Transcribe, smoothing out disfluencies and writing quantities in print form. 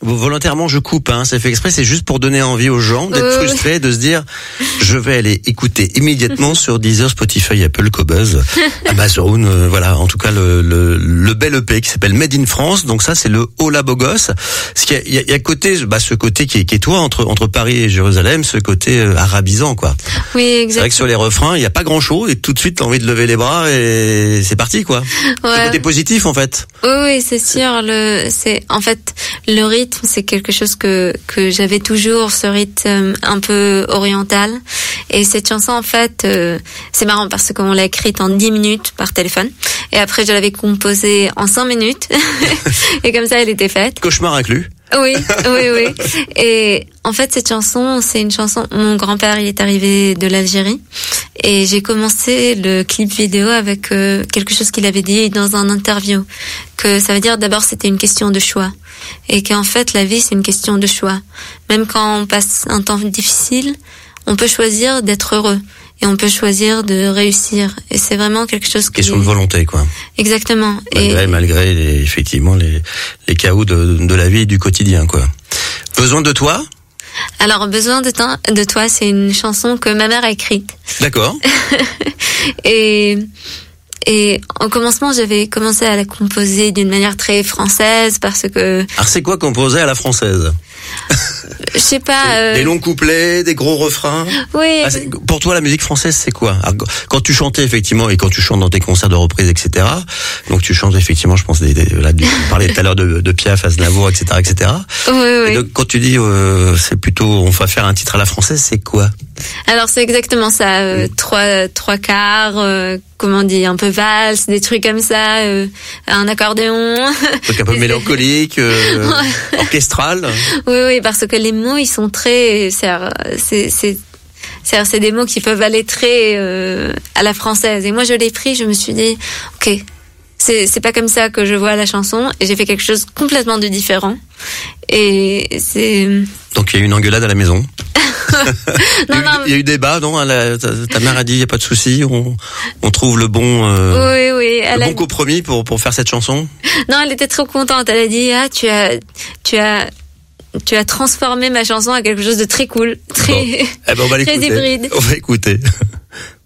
volontairement je coupe, hein, c'est fait exprès, c'est juste pour donner envie aux gens d'être frustrés, de se dire je vais aller écouter immédiatement sur Deezer, Spotify, Apple, Qobuz, Amazon, voilà, en tout cas le bel EP qui s'appelle Made in France. Donc ça c'est le Hola Beau Gosse. Ce qu'il y a côté ce côté qui est toi entre Paris et Jérusalem, ce côté arabisant quoi. Oui, exactement. C'est vrai que sur les refrains, il y a pas grand-chose et tout de suite t'as envie de lever les bras et c'est parti quoi. Ouais. Le côté positif en fait. Oui, c'est sûr. Le rythme, c'est quelque chose que j'avais toujours, ce rythme un peu oriental. Et cette chanson, en fait, c'est marrant parce qu'on l'a écrite en 10 minutes par téléphone. Et après, je l'avais composée en 5 minutes. Et comme ça, elle était faite. Cauchemar inclus. Oui. Et en fait, cette chanson, c'est une chanson. Mon grand-père, il est arrivé de l'Algérie, et j'ai commencé le clip vidéo avec quelque chose qu'il avait dit dans un interview, que ça veut dire d'abord c'était une question de choix, et qu'en fait la vie c'est une question de choix. Même quand on passe un temps difficile, on peut choisir d'être heureux. Et on peut choisir de réussir. Et c'est vraiment quelque chose question de volonté, quoi. Exactement. Malgré effectivement les chaos de la vie et du quotidien, quoi. Besoin de toi? Alors, Besoin de toi, c'est une chanson que ma mère a écrite. D'accord. Et en commencement, j'avais commencé à la composer d'une manière très française parce que... Alors, c'est quoi composer à la française? Je sais pas. Des longs couplets, des gros refrains. Oui. Pour toi, la musique française, c'est quoi? Alors, quand tu chantais effectivement et quand tu chantes dans tes concerts de reprise, etc. Donc tu chantes effectivement, je pense, là, tu parlais tout à l'heure de Piaf, Aznavour, etc. Oui. Et donc, quand tu dis, c'est plutôt, on va faire un titre à la française, c'est quoi? Alors c'est exactement ça. Trois quarts. Comment on dit, un peu valse, des trucs comme ça, un accordéon. Donc un peu mélancolique, orchestral. Oui, parce que les mots, ils sont très, c'est des mots qui peuvent aller très à la française. Et moi, je l'ai pris, je me suis dit, ok, c'est pas comme ça que je vois la chanson, et j'ai fait quelque chose complètement de différent. Et c'est... Donc il y a eu une engueulade à la maison. Il y a eu débat, non? Ta mère a dit, il y a pas de souci, on trouve le bon, oui, le bon compromis pour faire cette chanson. Non, elle était trop contente. Elle a dit, tu as transformé ma chanson à quelque chose de très cool, très, bon. On va très hybride. On va écouter.